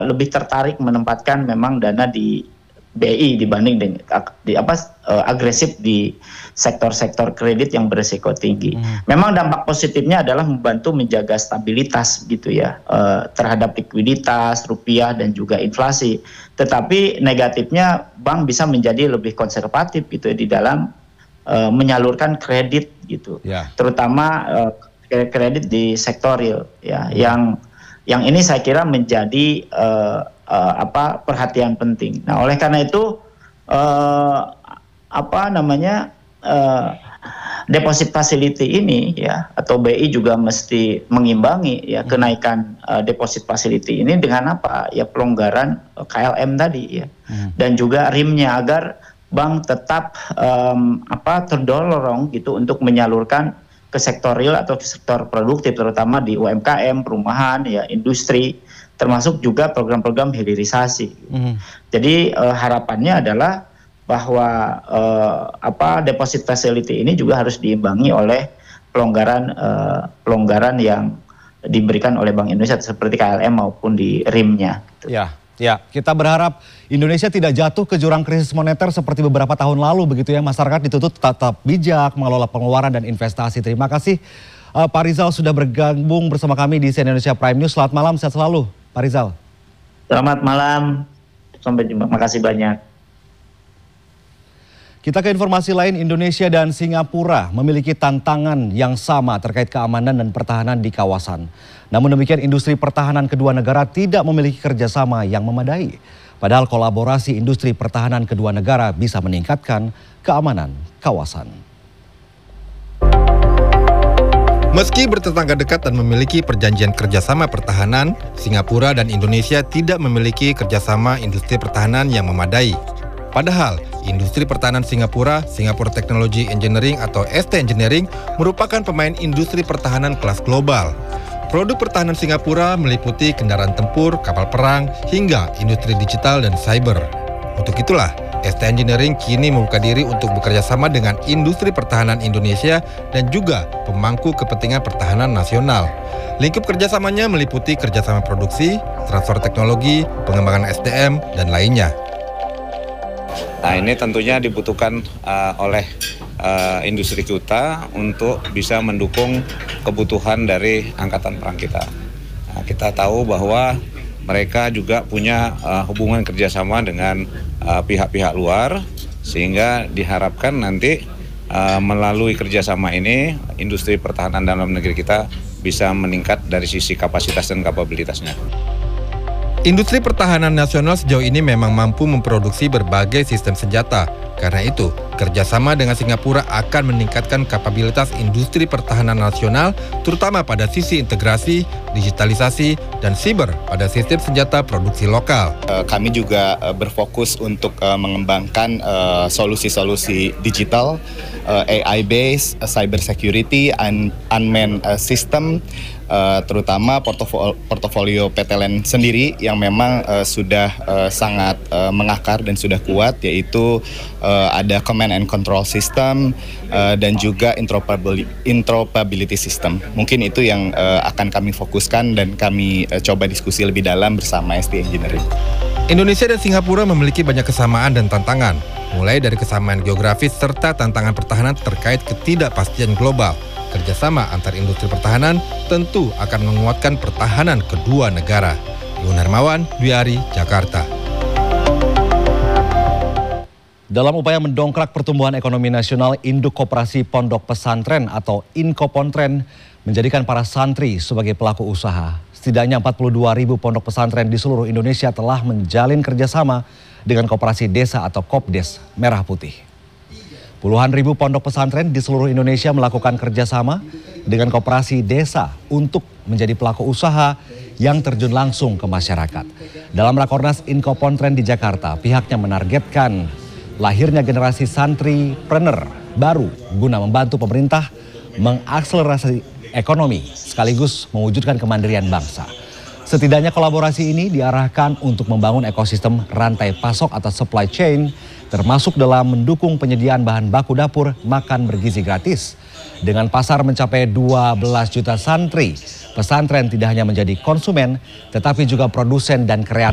lebih tertarik menempatkan memang dana di BI dibanding agresif di sektor-sektor kredit yang berisiko tinggi. Memang dampak positifnya adalah membantu menjaga stabilitas gitu ya terhadap likuiditas rupiah dan juga inflasi. Tetapi negatifnya bank bisa menjadi lebih konservatif gitu ya, di dalam menyalurkan kredit gitu, terutama kredit di sektor real ya, yang ini saya kira menjadi perhatian penting. Nah, oleh karena itu deposit facility ini ya, atau BI juga mesti mengimbangi ya kenaikan deposit facility ini dengan apa ya, pelonggaran KLM tadi ya, dan juga rimnya agar bank tetap terdorong gitu untuk menyalurkan ke sektor real atau ke sektor produktif, terutama di UMKM, perumahan ya, industri, termasuk juga program-program hilirisasi. Jadi harapannya adalah bahwa deposit facility ini juga harus diimbangi oleh pelonggaran yang diberikan oleh Bank Indonesia seperti KLM maupun di rimnya. Gitu. Ya, kita berharap Indonesia tidak jatuh ke jurang krisis moneter seperti beberapa tahun lalu begitu ya. Masyarakat dituntut tetap bijak mengelola pengeluaran dan investasi. Terima kasih Pak Rizal sudah bergabung bersama kami di CNN Indonesia Prime News. Selamat malam, sehat selalu Pak Rizal. Selamat malam, sampai jumpa. Makasih banyak. Kita ke informasi lain, Indonesia dan Singapura memiliki tantangan yang sama terkait keamanan dan pertahanan di kawasan. Namun demikian, industri pertahanan kedua negara tidak memiliki kerjasama yang memadai. Padahal kolaborasi industri pertahanan kedua negara bisa meningkatkan keamanan kawasan. Meski bertetangga dekat dan memiliki perjanjian kerjasama pertahanan, Singapura dan Indonesia tidak memiliki kerjasama industri pertahanan yang memadai. Padahal, industri pertahanan Singapura, Singapore Technology Engineering atau ST Engineering, merupakan pemain industri pertahanan kelas global. Produk pertahanan Singapura meliputi kendaraan tempur, kapal perang, hingga industri digital dan cyber. Untuk itulah, ST Engineering kini membuka diri untuk bekerja sama dengan industri pertahanan Indonesia dan juga pemangku kepentingan pertahanan nasional. Lingkup kerjasamanya meliputi kerjasama produksi, transfer teknologi, pengembangan SDM, dan lainnya. Nah, ini tentunya dibutuhkan oleh industri kita untuk bisa mendukung kebutuhan dari angkatan perang kita. Nah, kita tahu bahwa mereka juga punya hubungan kerjasama dengan pihak-pihak luar, sehingga diharapkan nanti melalui kerjasama ini industri pertahanan dalam negeri kita bisa meningkat dari sisi kapasitas dan kapabilitasnya. Industri pertahanan nasional sejauh ini memang mampu memproduksi berbagai sistem senjata. Karena itu, kerjasama dengan Singapura akan meningkatkan kapabilitas industri pertahanan nasional, terutama pada sisi integrasi, digitalisasi, dan siber pada sistem senjata produksi lokal. Kami juga berfokus untuk mengembangkan solusi-solusi digital, AI-based, cyber security, unmanned system, terutama portofolio PTLN sendiri yang memang sudah sangat mengakar dan sudah kuat, yaitu ada command and control system dan juga interoperability system. Mungkin itu yang akan kami fokuskan dan kami coba diskusi lebih dalam bersama ST Engineering. Indonesia dan Singapura memiliki banyak kesamaan dan tantangan, mulai dari kesamaan geografis serta tantangan pertahanan terkait ketidakpastian global. Kerjasama antar industri pertahanan tentu akan menguatkan pertahanan kedua negara. Iwan Hermawan, Dwi Ari, Jakarta. Dalam upaya mendongkrak pertumbuhan ekonomi nasional, Induk Koperasi Pondok Pesantren atau Inkopontren menjadikan para santri sebagai pelaku usaha. Setidaknya 42.000 pondok pesantren di seluruh Indonesia telah menjalin kerjasama dengan koperasi desa atau Kopdes Merah Putih. Puluhan ribu pondok pesantren di seluruh Indonesia melakukan kerjasama dengan koperasi desa untuk menjadi pelaku usaha yang terjun langsung ke masyarakat. Dalam Rakornas Inkopontren di Jakarta, pihaknya menargetkan lahirnya generasi santripreneur baru guna membantu pemerintah mengakselerasi ekonomi sekaligus mewujudkan kemandirian bangsa. Setidaknya kolaborasi ini diarahkan untuk membangun ekosistem rantai pasok atau supply chain, termasuk dalam mendukung penyediaan bahan baku dapur makan bergizi gratis. Dengan pasar mencapai 12 juta santri, pesantren tidak hanya menjadi konsumen, tetapi juga produsen dan kreator.